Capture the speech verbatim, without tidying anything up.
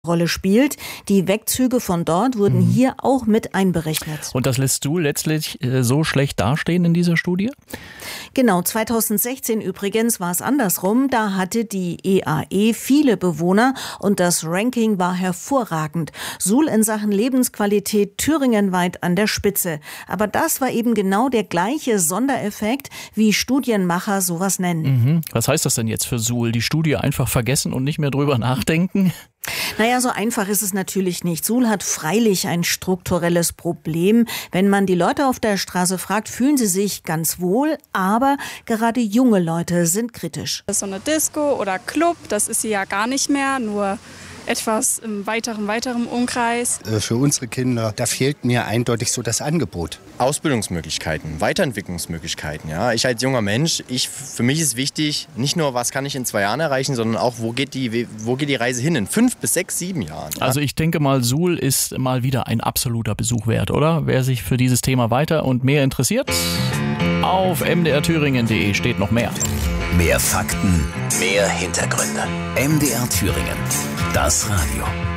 Rolle spielt. Die Wegzüge von dort wurden mhm. hier auch mit einberechnet. Und das lässt du letztlich äh, so schlecht dastehen in dieser Studie? Genau, zweitausendsechzehn übrigens war es andersrum. Da hatte die E A E viele Bewohner und das Ranking war hervorragend. Suhl in Sachen Lebensqualität thüringenweit an der Spitze. Aber das war eben genau der gleiche Sondereffekt, wie Studienmacher sowas nennen. Mhm. Was heißt das denn jetzt für Suhl? Die Studie einfach vergessen und nicht mehr drüber nachdenken? Naja, so einfach ist es natürlich nicht. Suhl hat freilich ein strukturelles Problem. Wenn man die Leute auf der Straße fragt, fühlen sie sich ganz wohl, aber gerade junge Leute sind kritisch. So eine Disco oder Club, das ist sie ja gar nicht mehr, nur etwas im weiteren, weiteren Umkreis. Für unsere Kinder, da fehlt mir eindeutig so das Angebot. Ausbildungsmöglichkeiten, Weiterentwicklungsmöglichkeiten. Ja, ich als junger Mensch, ich, für mich ist wichtig, nicht nur, was kann ich in zwei Jahren erreichen, sondern auch, wo geht die, wo geht die Reise hin in fünf bis sechs, sieben Jahren. Ja? Also ich denke mal, Suhl ist mal wieder ein absoluter Besuch wert, oder? Wer sich für dieses Thema weiter und mehr interessiert, auf m d r thüringen punkt d e steht noch mehr. Mehr Fakten, mehr Hintergründe. M D R Thüringen. Das Radio.